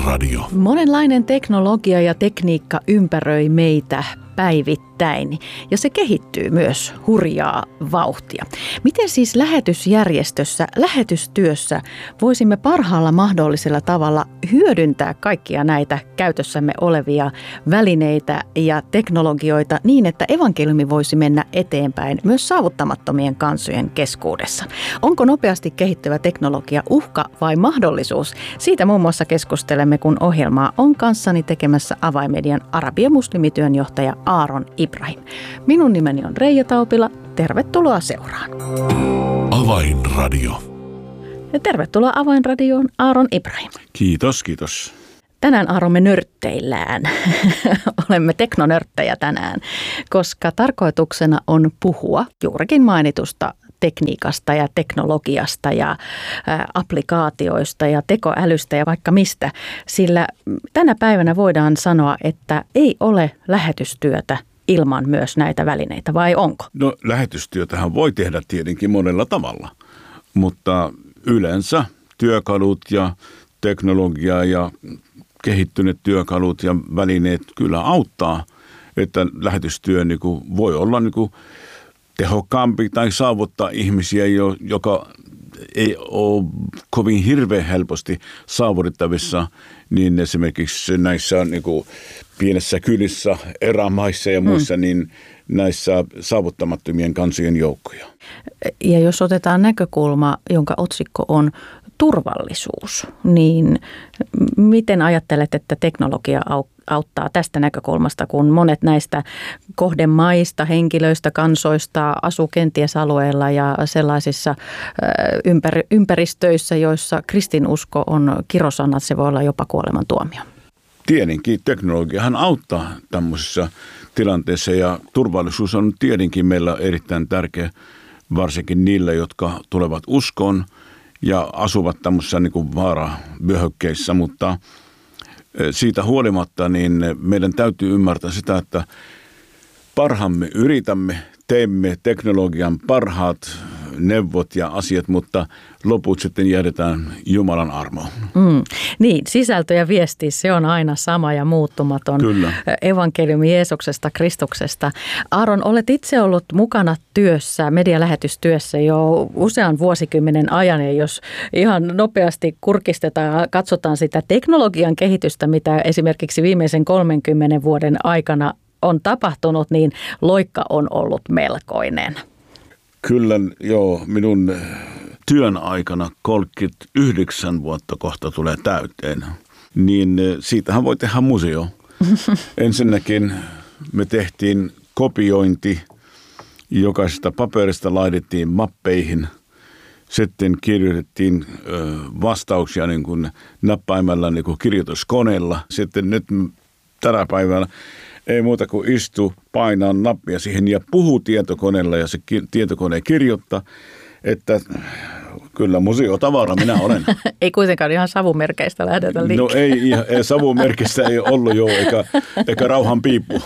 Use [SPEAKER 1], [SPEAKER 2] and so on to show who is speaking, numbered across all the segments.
[SPEAKER 1] Avainradio.
[SPEAKER 2] Monenlainen teknologia ja tekniikka ympäröi meitä päivittäin ja se kehittyy myös hurjaa vauhtia. Miten siis lähetysjärjestössä, lähetystyössä voisimme parhaalla mahdollisella tavalla hyödyntää kaikkia näitä käytössämme olevia välineitä ja teknologioita niin, että evankeliumi voisi mennä eteenpäin myös saavuttamattomien kansojen keskuudessa? Onko nopeasti kehittyvä teknologia uhka vai mahdollisuus? Siitä muun muassa keskustelemme, kun ohjelmaa on kanssani tekemässä Avainmedian arabia-muslimityönjohtaja Aaron Ibrahim. Minun nimeni on Reija Taupila. Tervetuloa seuraan.
[SPEAKER 1] Avainradio.
[SPEAKER 2] Ja tervetuloa Avainradioon Aaron Ibrahim.
[SPEAKER 3] Kiitos, kiitos.
[SPEAKER 2] Tänään Aaron me nörtteillään. Olemme teknonörttejä tänään, koska tarkoituksena on puhua juurikin mainitusta tekniikasta ja teknologiasta ja applikaatioista ja tekoälystä ja vaikka mistä. Sillä tänä päivänä voidaan sanoa, että ei ole lähetystyötä ilman myös näitä välineitä, vai onko?
[SPEAKER 3] No lähetystyötähän voi tehdä tietenkin monella tavalla, mutta yleensä työkalut ja teknologia ja kehittyneet työkalut ja välineet kyllä auttaa, että lähetystyö voi olla tehokkaampi tai saavuttaa ihmisiä, joka ei ole kovin hirveän helposti saavutettavissa, niin esimerkiksi näissä pienessä kylissä, erämaissa ja muissa, niin näissä saavuttamattomien kansojen joukkoja.
[SPEAKER 2] Ja jos otetaan näkökulma, jonka otsikko on turvallisuus, niin miten ajattelet, että teknologia auttaa tästä näkökulmasta, kun monet näistä kohdemaista, henkilöistä, kansoista asuu kenties alueella ja sellaisissa ympäristöissä, joissa kristinusko on kirosana, se voi olla jopa kuolemantuomio?
[SPEAKER 3] Tietenkin teknologiahan auttaa tämmöisessä tilanteessa ja turvallisuus on tietenkin meillä erittäin tärkeä, varsinkin niillä, jotka tulevat uskoon ja asuvat tämmöisissä vaaravyöhykkeissä, mutta siitä huolimatta niin meidän täytyy ymmärtää sitä, että parhaamme yritämme, teemme teknologian parhaat neuvot ja asiat, mutta loput sitten jätetään Jumalan armoon.
[SPEAKER 2] Niin, sisältö ja viesti, se on aina sama ja muuttumaton.
[SPEAKER 3] Kyllä.
[SPEAKER 2] Evankeliumi Jeesuksesta, Kristuksesta. Aaron, olet itse ollut mukana työssä, medialähetystyössä jo usean vuosikymmenen ajan, ja jos ihan nopeasti kurkistetaan ja katsotaan sitä teknologian kehitystä, mitä esimerkiksi viimeisen 30 vuoden aikana on tapahtunut, niin loikka on ollut melkoinen.
[SPEAKER 3] Kyllä, joo. Minun työn aikana 39 vuotta kohta tulee täyteen, niin siitähän voi tehdä museo. Ensinnäkin me tehtiin kopiointi, jokaisesta paperista laitettiin mappeihin. Sitten kirjoitettiin vastauksia nappaimella kirjoituskoneella. Sitten nyt tänä päivänä ei muuta kuin istu, painaa nappia siihen ja puhuu tietokoneella ja se tietokone kirjoittaa, että kyllä museotavara minä olen.
[SPEAKER 2] Ei kuitenkaan ihan savumerkeistä lähdetä liikkeelle.
[SPEAKER 3] No ei savumerkistä ei ollut jo, eikä rauhan piippu.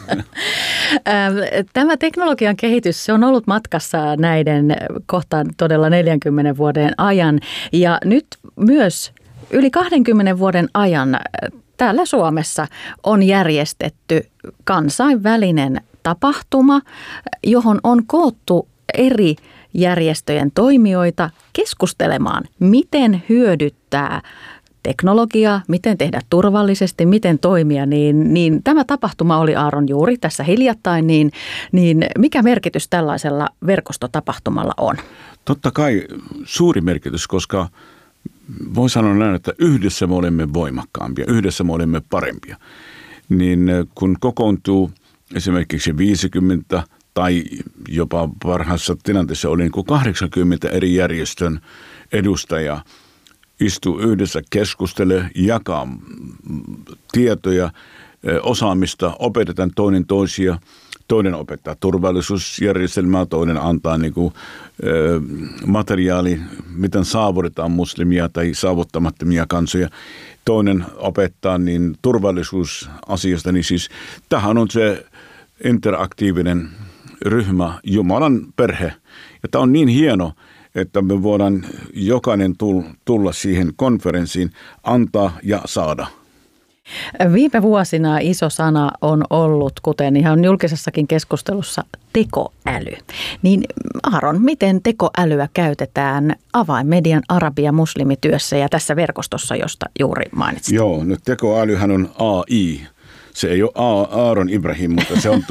[SPEAKER 2] Tämä teknologian kehitys, se on ollut matkassa näiden kohtaan todella 40 vuoden ajan ja nyt myös yli 20 vuoden ajan täällä Suomessa on järjestetty kansainvälinen tapahtuma, johon on koottu eri järjestöjen toimijoita keskustelemaan, miten hyödyttää teknologiaa, miten tehdä turvallisesti, miten toimia, niin tämä tapahtuma oli Aaron juuri tässä hiljattain, niin mikä merkitys tällaisella verkostotapahtumalla on?
[SPEAKER 3] Totta kai suuri merkitys, koska voi sanoa näin, että yhdessä me olemme voimakkaampia, yhdessä me olemme parempia. Niin kun kokoontuu esimerkiksi 50 tai jopa parhaassa tilanteessa oli 80 eri järjestön edustajaa, istuu yhdessä, keskustelee, jakaa tietoja, osaamista, opetetaan toinen toisia. Toinen opettaa turvallisuusjärjestelmää, toinen antaa materiaali, miten saavutetaan muslimia tai saavuttamattomia kansoja. Toinen opettaa turvallisuusasiasta, niin siis tämähän on se interaktiivinen ryhmä, Jumalan perhe. Ja tämä on niin hieno, että me voidaan jokainen tulla siihen konferenssiin, antaa ja saada.
[SPEAKER 2] Viime vuosina iso sana on ollut, kuten ihan julkisessakin keskustelussa, tekoäly. Niin Aaron, miten tekoälyä käytetään avainmedian arabia-muslimityössä ja tässä verkostossa, josta juuri mainitsit?
[SPEAKER 3] Joo, nyt tekoälyhän on AI. Se ei ole Aaron Ibrahim, mutta se on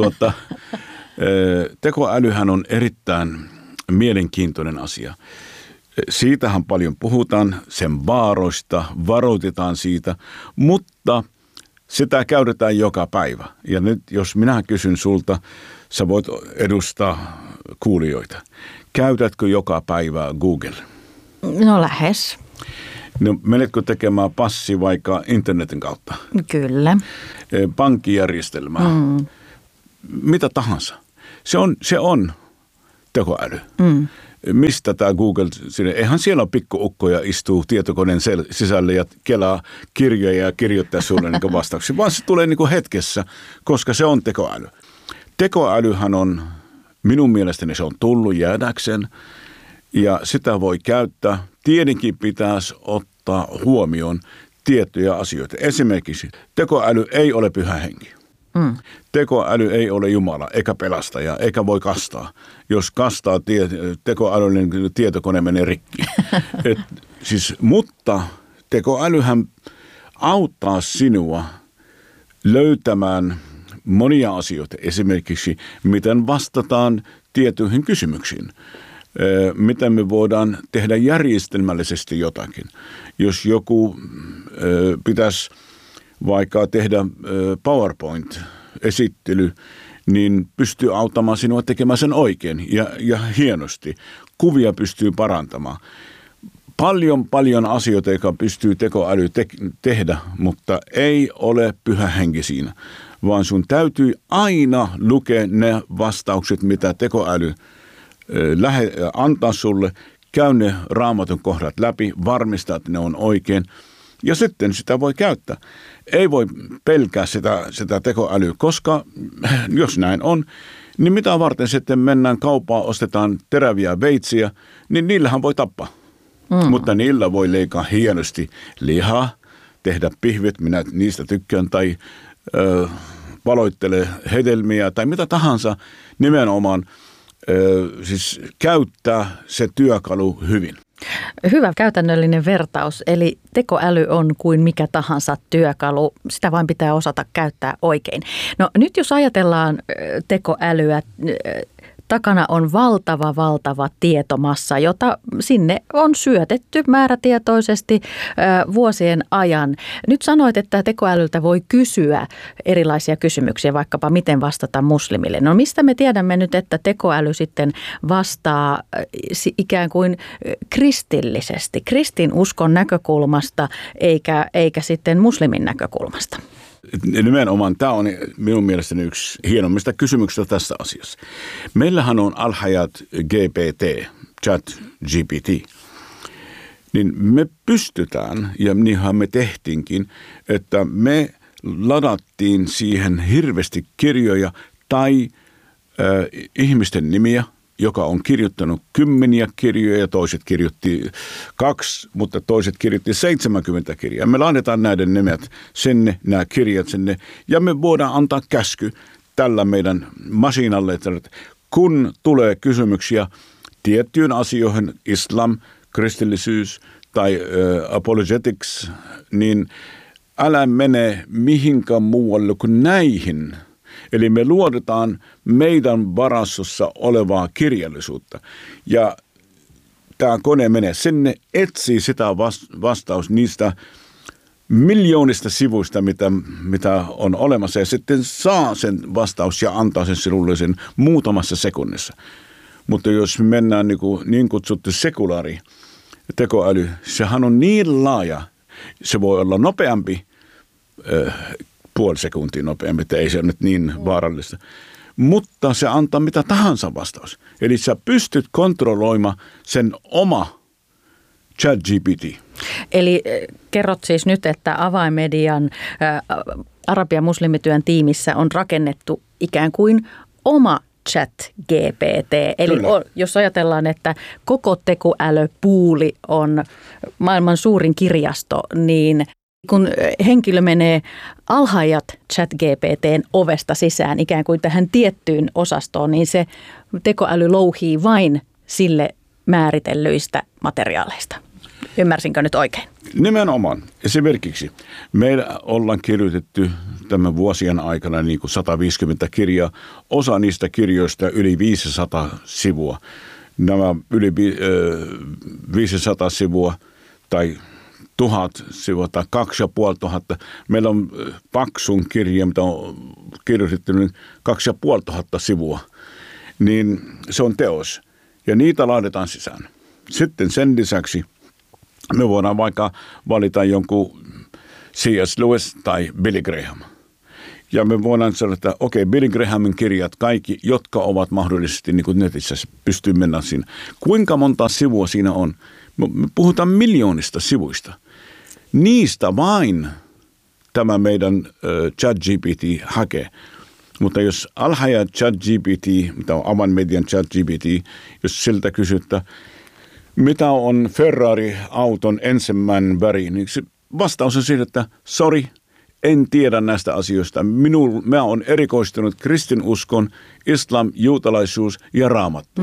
[SPEAKER 3] tekoälyhän on erittäin mielenkiintoinen asia. Siitähän paljon puhutaan, sen vaaroista, varoitetaan siitä, mutta sitä käytetään joka päivä. Ja nyt jos minä kysyn sulta, sä voit edustaa kuulijoita. Käytätkö joka päivä Google?
[SPEAKER 2] No lähes.
[SPEAKER 3] No, menetkö tekemään passi vaikka internetin kautta?
[SPEAKER 2] Kyllä.
[SPEAKER 3] Pankkijärjestelmää. Mitä tahansa. Se on tekoäly. Mistä tämä Google, eihän siellä ole pikkuukkoja istuu tietokoneen sisälle ja kelaa kirjoja ja kirjoittaa sulle niin vastauksia, vaan se tulee niin hetkessä, koska se on tekoäly. Tekoälyhän on, minun mielestäni se on tullut jäädäkseen ja sitä voi käyttää. Tietenkin pitäisi ottaa huomioon tiettyjä asioita. Esimerkiksi tekoäly ei ole pyhä henki. Tekoäly ei ole Jumala, eikä pelastaja, eikä voi kastaa. Jos kastaa tekoälyllinen tietokone menee rikki. Mutta tekoälyhän auttaa sinua löytämään monia asioita. Esimerkiksi miten vastataan tiettyihin kysymyksiin. Miten me voidaan tehdä järjestelmällisesti jotakin. Jos joku pitäisi vaikka tehdä PowerPoint-esittely, niin pystyy auttamaan sinua tekemään sen oikein ja hienosti. Kuvia pystyy parantamaan. Paljon asioita, jotka pystyy tekoäly tehdä, mutta ei ole pyhä henki siinä, vaan sun täytyy aina lukea ne vastaukset, mitä tekoäly antaa sulle. Käy ne Raamatun kohdat läpi, varmistaa, että ne on oikein. Ja sitten sitä voi käyttää. Ei voi pelkää sitä tekoälyä, koska jos näin on, niin mitä varten sitten mennään kauppaan, ostetaan teräviä veitsiä, niin niillähän voi tappaa. Mutta niillä voi leikkaa hienosti lihaa, tehdä pihvit, minä niistä tykkään, tai paloittele hedelmiä tai mitä tahansa nimenomaan, siis käyttää se työkalu hyvin.
[SPEAKER 2] Hyvä käytännöllinen vertaus, eli tekoäly on kuin mikä tahansa työkalu, sitä vain pitää osata käyttää oikein. No nyt jos ajatellaan tekoälyä, takana on valtava tietomassa, jota sinne on syötetty määrätietoisesti vuosien ajan. Nyt sanoit, että tekoälyltä voi kysyä erilaisia kysymyksiä, vaikkapa miten vastata muslimille. No mistä me tiedämme nyt, että tekoäly sitten vastaa ikään kuin kristillisesti, kristinuskon näkökulmasta eikä sitten muslimin näkökulmasta?
[SPEAKER 3] Nimenomaan tämä on minun mielestäni yksi hienommista kysymyksistä tässä asiassa. Meillähän on Al-Hayat GPT, ChatGPT. Niin me pystytään, ja niinhän me tehtiinkin, että me ladattiin siihen hirveästi kirjoja tai ihmisten nimiä, joka on kirjoittanut 10 kirjoja ja toiset kirjoitti 2, mutta toiset kirjoitti 70 kirjaa. Me laitetaan näiden nimet sinne, nämä kirjat sinne ja me voidaan antaa käsky tällä meidän masinalle, että kun tulee kysymyksiä tiettyyn asioihin, islam, kristillisyys tai apologetics, niin älä mene mihinkään muualle kuin näihin. Eli me luodetaan meidän varastossa olevaa kirjallisuutta. Ja tämä kone menee sinne, etsii sitä vastaus niistä miljoonista sivuista, mitä on olemassa. Ja sitten saa sen vastaus ja antaa sen sinulle sen muutamassa sekunnissa. Mutta jos mennään niin kutsuttu sekulaari tekoäly, sehän on niin laaja. Se voi olla nopeampi, puoli sekuntia nopeammin, että ei se ole nyt niin vaarallista. Mutta se antaa mitä tahansa vastaus. Eli sä pystyt kontrolloimaan sen oma ChatGPT.
[SPEAKER 2] Eli kerrot siis nyt, että avainmedian arabian muslimityön tiimissä on rakennettu ikään kuin oma ChatGPT. Eli jos ajatellaan, että koko tekoälypuuli on maailman suurin kirjasto, niin kun henkilö menee alhaajat ChatGPT:n ovesta sisään ikään kuin tähän tiettyyn osastoon, niin se tekoäly louhii vain sille määritellyistä materiaaleista. Ymmärsinkö nyt oikein?
[SPEAKER 3] Nimenomaan. Esimerkiksi meillä ollaan kirjoitettu tämän vuosien aikana niin kuin 150 kirjaa. Osa niistä kirjoista yli 500 sivua. Nämä yli 500 sivua tai 1000 sivua tai 2500. Meillä on paksun kirja, mitä on kirjoitettu 2500 sivua. Niin se on teos. Ja niitä laitetaan sisään. Sitten sen lisäksi me voidaan vaikka valita jonkun C.S. Lewis tai Billy Graham. Ja me voidaan sanoa, että okei, Billy Grahamin kirjat, kaikki, jotka ovat mahdollisesti niin kuin netissä, pystyy mennä siinä. Kuinka monta sivua siinä on? Me puhutaan miljoonista sivuista. Niistä vain tämä meidän ChatGPT hakee. Mutta jos alhaaja ChatGPT, mitä on avainmedian ChatGPT, jos siltä kysytään, mitä on Ferrari-auton ensimmäinen väri, niin vastaus on siitä, että sorry, en tiedä näistä asioista. Mä olen erikoistunut kristinuskon, islam, juutalaisuus ja raamattu.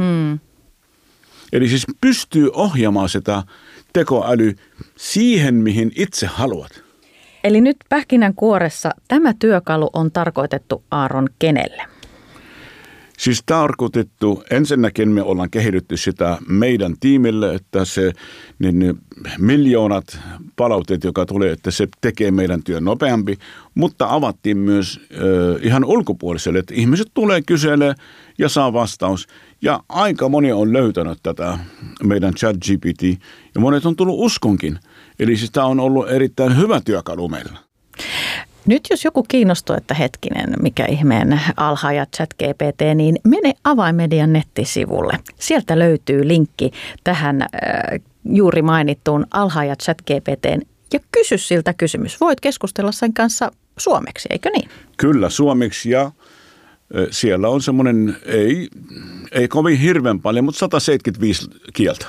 [SPEAKER 3] Eli siis pystyy ohjaamaan sitä tekoäly siihen, mihin itse haluat.
[SPEAKER 2] Eli nyt pähkinänkuoressa tämä työkalu on tarkoitettu, Aaron, kenelle?
[SPEAKER 3] Siis tarkoitettu, ensinnäkin me ollaan kehitetty sitä meidän tiimille, että se niin miljoonat palautteet, joka tulee, että se tekee meidän työn nopeampi, mutta avattiin myös ihan ulkopuoliselle, että ihmiset tulee kyselee ja saa vastaus. Ja aika moni on löytänyt tätä meidän ChatGPT ja monet on tullut uskonkin. Eli siis tämä on ollut erittäin hyvä työkalu meillä.
[SPEAKER 2] Nyt jos joku kiinnostuu, että hetkinen, mikä ihmeen alhaaja ChatGPT, niin mene Avainmedian nettisivulle. Sieltä löytyy linkki tähän juuri mainittuun alhaaja ChatGPT:n ja kysy siltä kysymys. Voit keskustella sen kanssa suomeksi, eikö niin?
[SPEAKER 3] Kyllä, suomeksi ja siellä on semmoinen, ei kovin hirveän paljon, mutta 175 kieltä.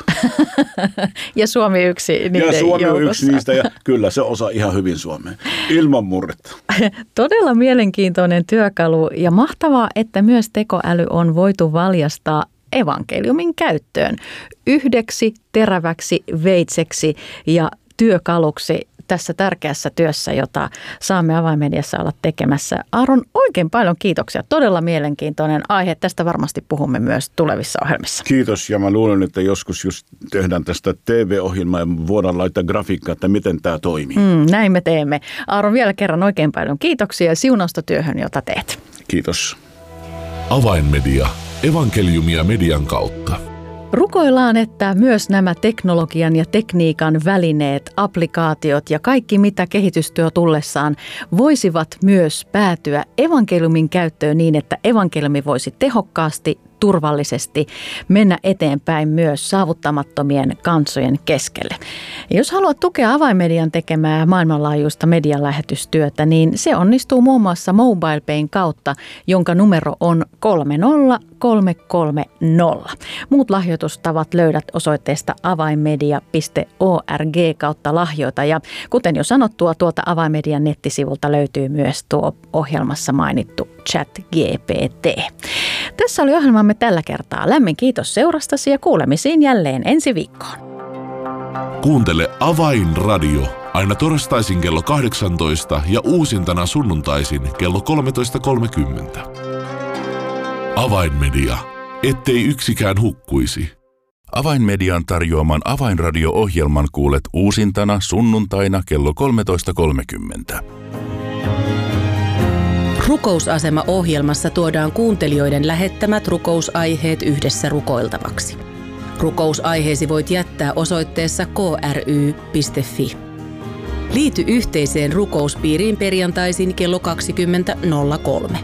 [SPEAKER 2] Ja Suomi yksi niiden joukossa.
[SPEAKER 3] Ja Suomi on yksi niistä ja kyllä se osaa ihan hyvin suomea, ilman murretta.
[SPEAKER 2] Todella mielenkiintoinen työkalu ja mahtavaa, että myös tekoäly on voitu valjastaa evankeliumin käyttöön yhdeksi teräväksi veitseksi ja työkaluksi tässä tärkeässä työssä, jota saamme Avainmediassa olla tekemässä. Aaron, oikein paljon kiitoksia. Todella mielenkiintoinen aihe. Tästä varmasti puhumme myös tulevissa ohjelmissa.
[SPEAKER 3] Kiitos ja mä luulen, että joskus just tehdään tästä TV-ohjelmaa ja voidaan laittaa grafiikkaa, että miten tämä toimii.
[SPEAKER 2] Näin me teemme. Aaron, vielä kerran oikein paljon kiitoksia ja siunausta työhön, jota teet.
[SPEAKER 3] Kiitos.
[SPEAKER 1] Avainmedia. Evankeliumia median kautta.
[SPEAKER 2] Rukoillaan, että myös nämä teknologian ja tekniikan välineet, applikaatiot ja kaikki mitä kehitystyö tullessaan voisivat myös päätyä evankeliumin käyttöön niin, että evankeliumi voisi tehokkaasti, turvallisesti mennä eteenpäin myös saavuttamattomien kansojen keskelle. Ja jos haluat tukea Avainmedian tekemää maailmanlaajuista median lähetystyötä, niin se onnistuu muun muassa MobilePayn kautta, jonka numero on 30330. Muut lahjoitustavat löydät osoitteesta avainmedia.org/lahjoita. Ja kuten jo sanottua, tuolta Avainmedian nettisivulta löytyy myös tuo ohjelmassa mainittu ChatGPT. Tässä oli ohjelmamme tällä kertaa. Lämmin kiitos seurastasi ja kuulemisiin jälleen ensi viikkoon.
[SPEAKER 1] Kuuntele Avainradio aina torstaisin kello 18 ja uusintana sunnuntaisin kello 13.30. Avainmedia, ettei yksikään hukkuisi.
[SPEAKER 4] Avainmedian tarjoaman Avainradio-ohjelman kuulet uusintana sunnuntaina kello 13.30.
[SPEAKER 5] Rukousasema-ohjelmassa tuodaan kuuntelijoiden lähettämät rukousaiheet yhdessä rukoiltavaksi. Rukousaiheesi voit jättää osoitteessa kry.fi. Liity yhteiseen rukouspiiriin perjantaisin kello 20.03.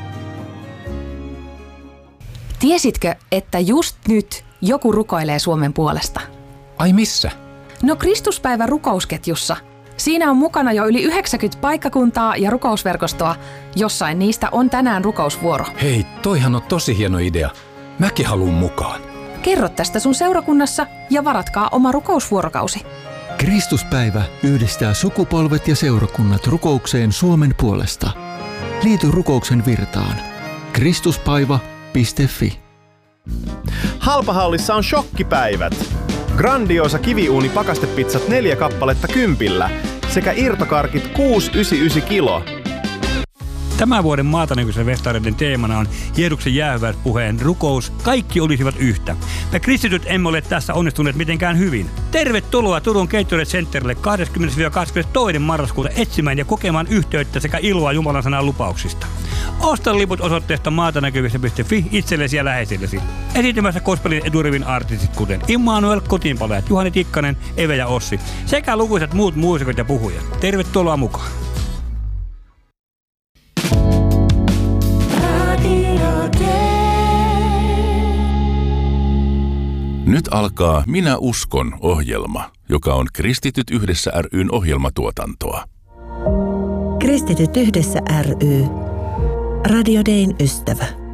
[SPEAKER 6] Tiesitkö, että just nyt joku rukoilee Suomen puolesta?
[SPEAKER 7] Ai missä?
[SPEAKER 6] No Kristuspäivän rukousketjussa. Siinä on mukana jo yli 90 paikkakuntaa ja rukousverkostoa. Jossain niistä on tänään rukousvuoro.
[SPEAKER 7] Hei, toihan on tosi hieno idea. Mäkin haluun mukaan.
[SPEAKER 6] Kerro tästä sun seurakunnassa ja varatkaa oma rukousvuorokausi.
[SPEAKER 8] Kristuspäivä yhdistää sukupolvet ja seurakunnat rukoukseen Suomen puolesta. Liity rukouksen virtaan. Kristuspaiva.fi.
[SPEAKER 9] Halpahallissa on shokkipäivät. Grandiosa kiviuuni pakastepizzat 4 kappaletta 10 sekä irtokarkit 6,99 kilo.
[SPEAKER 10] Tämän vuoden Maatanäkyisen festareiden teemana on Jeesuksen jäähyväispuheen rukous. Kaikki olisivat yhtä. Me kristityt emme ole tässä onnistuneet mitenkään hyvin. Tervetuloa Turun Gatorade Centerille 20-22. marraskuuta etsimään ja kokemaan yhteyttä sekä iloa Jumalan sanan lupauksista. Osta liput osoitteesta maatanäkyvissä.fi itsellesi ja läheisillesi. Esiintymässä gospelin eturivin artistit kuten Immanuel, Kotiinpalajat, Juhani Tikkanen, Eve ja Ossi sekä lukuisat muut muusikot ja puhujat. Tervetuloa mukaan!
[SPEAKER 4] Nyt alkaa Minä uskon -ohjelma, joka on Kristityt yhdessä ry:n ohjelmatuotantoa.
[SPEAKER 11] Kristityt yhdessä ry. Radio Dayn ystävä.